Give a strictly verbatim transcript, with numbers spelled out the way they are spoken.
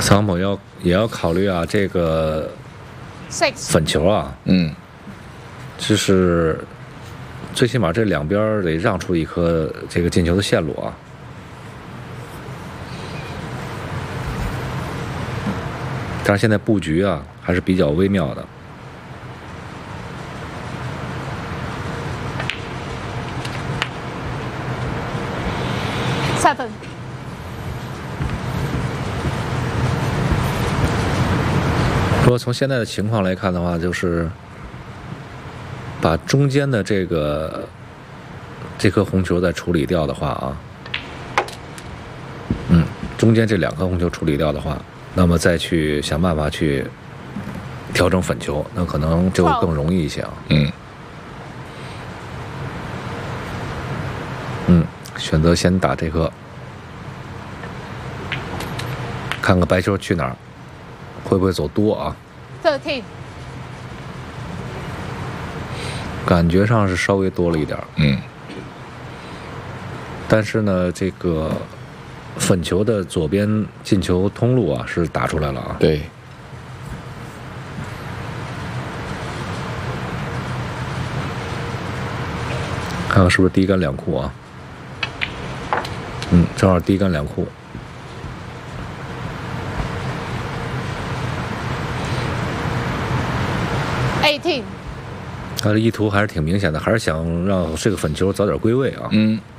桑普要也要考虑啊，这个 Six. 粉球啊， 嗯， 就是最起码这两边得让出一颗这个进球的线路啊。但是现在布局啊还是比较微妙的。 Seven. 不过从现在的情况来看的话，就是把中间的这个这颗红球再处理掉的话啊，嗯，中间这两颗红球处理掉的话，那么再去想办法去调整粉球，那可能就更容易一些啊。 嗯嗯，选择先打这颗，看看白球去哪儿，会不会走多啊？ Thirteen. 感觉上是稍微多了一点， 嗯， 但是呢，这个粉球的左边进球通路啊是打出来了啊。 对， 看看是不是第一杆两库啊？嗯，正好第一杆两库。 Eighteen. 他的意图还是挺明显的，还是想让这个粉球早点归位啊。 嗯。